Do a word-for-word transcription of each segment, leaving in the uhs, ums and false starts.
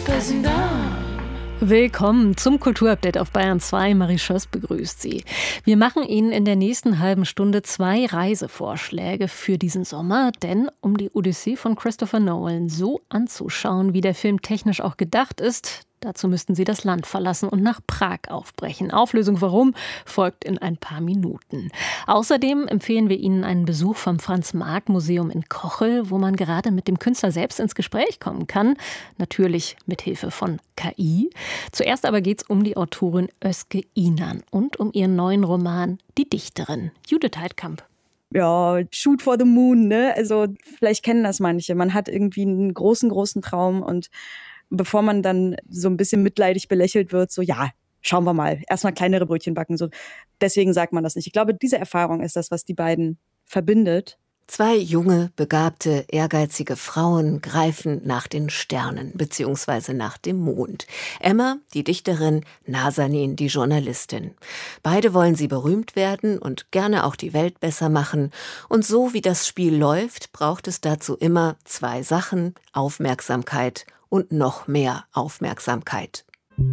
Willkommen zum Kulturupdate auf Bayern zwei. Marie Schöss begrüßt Sie. Wir machen Ihnen in der nächsten halben Stunde zwei Reisevorschläge für diesen Sommer. Denn um die Odyssee von Christopher Nolan so anzuschauen, wie der Film technisch auch gedacht ist, dazu müssten Sie das Land verlassen und nach Prag aufbrechen. Auflösung warum folgt in ein paar Minuten. Außerdem empfehlen wir Ihnen einen Besuch vom Franz-Marc-Museum in Kochel, wo man gerade mit dem Künstler selbst ins Gespräch kommen kann. Natürlich mit Hilfe von K I. Zuerst aber geht es um die Autorin Özge İnan und um ihren neuen Roman Die Dichterin. Judith Heidkamp. Ja, shoot for the moon, ne? Also vielleicht kennen das manche. Man hat irgendwie einen großen, großen Traum und bevor man dann so ein bisschen mitleidig belächelt wird, so ja, schauen wir mal, erstmal kleinere Brötchen backen. So. Deswegen sagt man das nicht. Ich glaube, diese Erfahrung ist das, was die beiden verbindet. Zwei junge, begabte, ehrgeizige Frauen greifen nach den Sternen bzw. nach dem Mond. Emma, die Dichterin, Nazanin, die Journalistin. Beide wollen sie berühmt werden und gerne auch die Welt besser machen. Und so wie das Spiel läuft, braucht es dazu immer zwei Sachen: Aufmerksamkeit und noch mehr Aufmerksamkeit.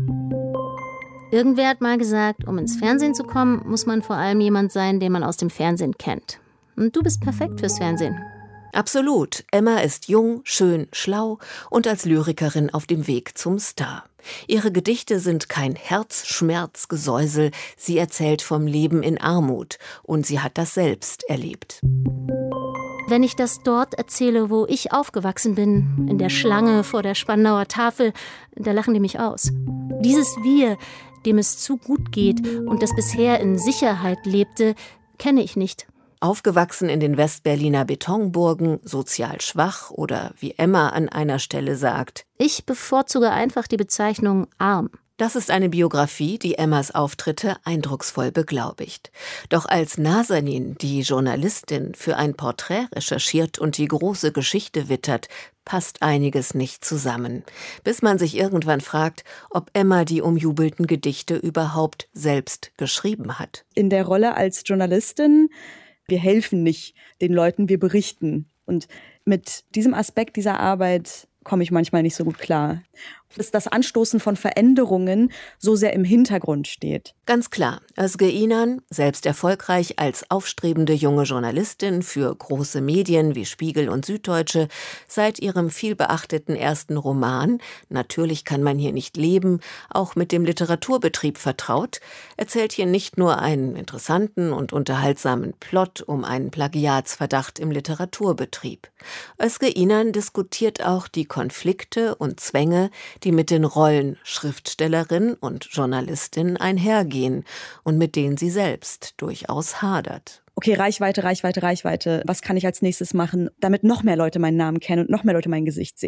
Irgendwer hat mal gesagt, um ins Fernsehen zu kommen, muss man vor allem jemand sein, den man aus dem Fernsehen kennt. Und du bist perfekt fürs Fernsehen. Absolut. Emma ist jung, schön, schlau und als Lyrikerin auf dem Weg zum Star. Ihre Gedichte sind kein Herzschmerzgesäusel. Sie erzählt vom Leben in Armut und sie hat das selbst erlebt. Wenn ich das dort erzähle, wo ich aufgewachsen bin, in der Schlange vor der Spandauer Tafel, da lachen die mich aus. Dieses Wir, dem es zu gut geht und das bisher in Sicherheit lebte, kenne ich nicht. Aufgewachsen in den Westberliner Betonburgen, sozial schwach oder wie Emma an einer Stelle sagt: Ich bevorzuge einfach die Bezeichnung arm. Das ist eine Biografie, die Emmas Auftritte eindrucksvoll beglaubigt. Doch als Nazanin, die Journalistin, für ein Porträt recherchiert und die große Geschichte wittert, passt einiges nicht zusammen. Bis man sich irgendwann fragt, ob Emma die umjubelten Gedichte überhaupt selbst geschrieben hat. In der Rolle als Journalistin, wir helfen nicht den Leuten, wir berichten. Und mit diesem Aspekt dieser Arbeit komme ich manchmal nicht so gut klar. Dass das Anstoßen von Veränderungen so sehr im Hintergrund steht. Ganz klar, Özge İnan, selbst erfolgreich als aufstrebende junge Journalistin für große Medien wie Spiegel und Süddeutsche, seit ihrem vielbeachteten ersten Roman Natürlich kann man hier nicht leben, auch mit dem Literaturbetrieb vertraut, erzählt hier nicht nur einen interessanten und unterhaltsamen Plot um einen Plagiatsverdacht im Literaturbetrieb. Özge İnan diskutiert auch die Konflikte und Zwänge, die mit den Rollen Schriftstellerin und Journalistin einhergehen und mit denen sie selbst durchaus hadert. Okay, Reichweite, Reichweite, Reichweite. Was kann ich als nächstes machen, damit noch mehr Leute meinen Namen kennen und noch mehr Leute mein Gesicht sehen?